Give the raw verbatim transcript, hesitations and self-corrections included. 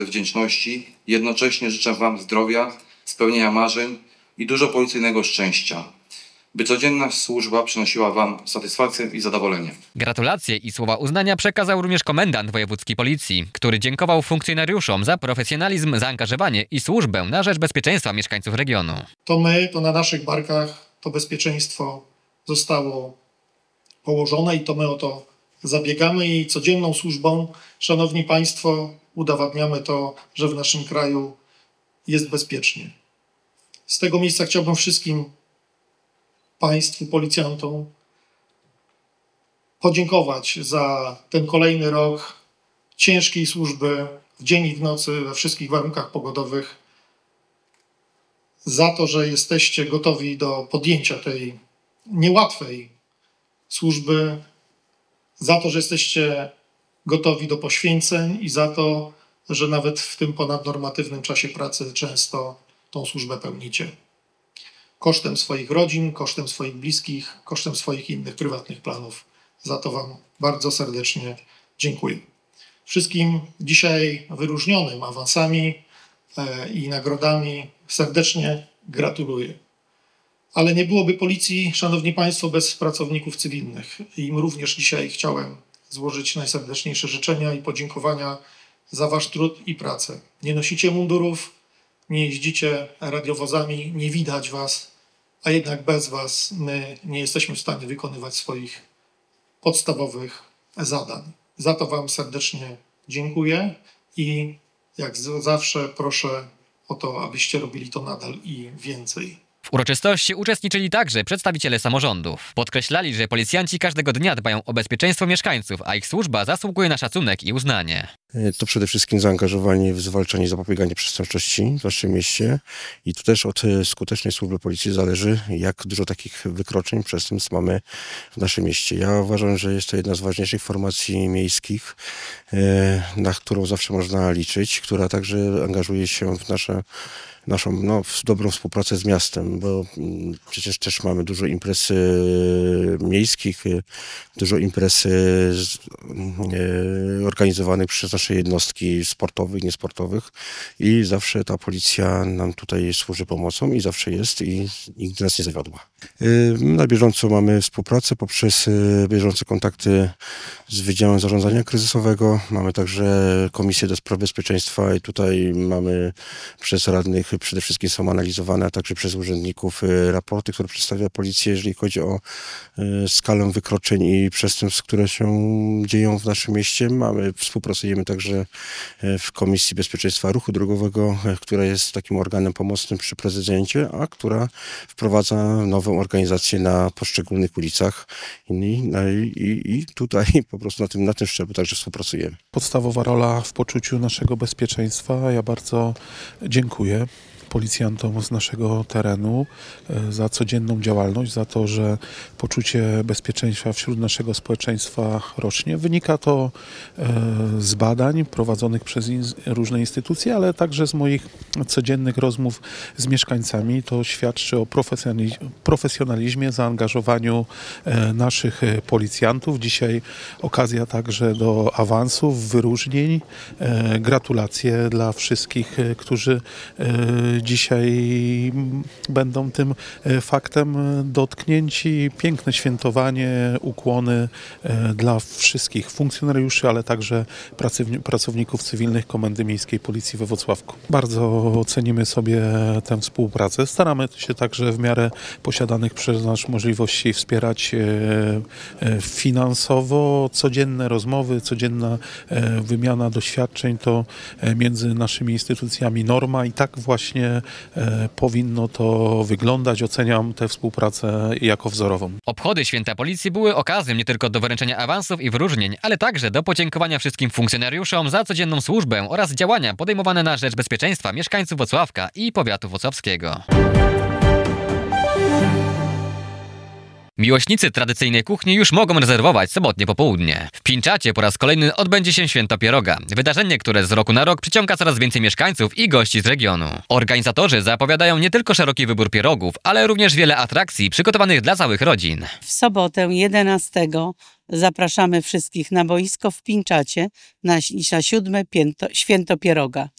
wdzięczności. Jednocześnie życzę Wam zdrowia, spełnienia marzeń i dużo policyjnego szczęścia, by codzienna służba przynosiła Wam satysfakcję i zadowolenie. Gratulacje i słowa uznania przekazał również komendant wojewódzki policji, który dziękował funkcjonariuszom za profesjonalizm, zaangażowanie i służbę na rzecz bezpieczeństwa mieszkańców regionu. To my, to na naszych barkach to bezpieczeństwo zostało położone i to my o to zabiegamy i codzienną służbą, szanowni państwo, udowadniamy to, że w naszym kraju jest bezpiecznie. Z tego miejsca chciałbym wszystkim państwu, policjantom podziękować za ten kolejny rok ciężkiej służby w dzień i w nocy, we wszystkich warunkach pogodowych, za to, że jesteście gotowi do podjęcia tej niełatwej służby, za to, że jesteście gotowi do poświęceń i za to, że nawet w tym ponadnormatywnym czasie pracy często tą służbę pełnicie. Kosztem swoich rodzin, kosztem swoich bliskich, kosztem swoich innych prywatnych planów. Za to Wam bardzo serdecznie dziękuję. Wszystkim dzisiaj wyróżnionym awansami i nagrodami serdecznie gratuluję. Ale nie byłoby policji, szanowni państwo, bez pracowników cywilnych. Im również dzisiaj chciałem złożyć najserdeczniejsze życzenia i podziękowania za Wasz trud i pracę. Nie nosicie mundurów, nie jeździcie radiowozami, nie widać Was, a jednak bez Was my nie jesteśmy w stanie wykonywać swoich podstawowych zadań. Za to Wam serdecznie dziękuję i jak zawsze proszę o to, abyście robili to nadal i więcej. W uroczystości uczestniczyli także przedstawiciele samorządów. Podkreślali, że policjanci każdego dnia dbają o bezpieczeństwo mieszkańców, a ich służba zasługuje na szacunek i uznanie. To przede wszystkim zaangażowanie w zwalczanie i zapobieganie przestępczości w naszym mieście i tu też od skutecznej służby policji zależy, jak dużo takich wykroczeń, przestępstw mamy w naszym mieście. Ja uważam, że jest to jedna z ważniejszych formacji miejskich, na którą zawsze można liczyć, która także angażuje się w nasze naszą no, dobrą współpracę z miastem, bo przecież też mamy dużo imprez miejskich, dużo imprez organizowanych przez nasze jednostki sportowych, niesportowych i zawsze ta policja nam tutaj służy pomocą i zawsze jest i nigdy nas nie zawiodła. Na bieżąco mamy współpracę poprzez bieżące kontakty z Wydziałem Zarządzania Kryzysowego. Mamy także Komisję do Spraw Bezpieczeństwa i tutaj mamy przez radnych przede wszystkim są analizowane, a także przez urzędników raporty, które przedstawia policja, jeżeli chodzi o skalę wykroczeń i przestępstw, które się dzieją w naszym mieście. Mamy, współpracujemy także w Komisji Bezpieczeństwa Ruchu Drogowego, która jest takim organem pomocnym przy prezydencie, a która wprowadza nową organizację na poszczególnych ulicach i, i, i tutaj po prostu na tym, na tym szczeblu także współpracujemy. Podstawowa rola w poczuciu naszego bezpieczeństwa. Ja bardzo dziękuję policjantom z naszego terenu za codzienną działalność, za to, że poczucie bezpieczeństwa wśród naszego społeczeństwa rośnie. Wynika to z badań prowadzonych przez różne instytucje, ale także z moich codziennych rozmów z mieszkańcami. To świadczy o profesjonalizmie, zaangażowaniu naszych policjantów. Dzisiaj okazja także do awansów, wyróżnień. Gratulacje dla wszystkich, którzy dzisiaj będą tym faktem dotknięci. Piękne świętowanie, ukłony dla wszystkich funkcjonariuszy, ale także pracowników cywilnych Komendy Miejskiej Policji we Włocławku. Bardzo cenimy sobie tę współpracę. Staramy się także w miarę posiadanych przez nas możliwości wspierać finansowo. Codzienne rozmowy, codzienna wymiana doświadczeń to między naszymi instytucjami norma i tak właśnie powinno to wyglądać. Oceniam tę współpracę jako wzorową. Obchody Święta Policji były okazją nie tylko do wręczenia awansów i wyróżnień, ale także do podziękowania wszystkim funkcjonariuszom za codzienną służbę oraz działania podejmowane na rzecz bezpieczeństwa mieszkańców Włocławka i powiatu włocławskiego. Miłośnicy tradycyjnej kuchni już mogą rezerwować sobotnie popołudnie. W Pińczacie po raz kolejny odbędzie się Święto Pieroga. Wydarzenie, które z roku na rok przyciąga coraz więcej mieszkańców i gości z regionu. Organizatorzy zapowiadają nie tylko szeroki wybór pierogów, ale również wiele atrakcji przygotowanych dla całych rodzin. W sobotę jedenastego Zapraszamy wszystkich na boisko w Pińczacie na, na siódme pięto, święto pieroga.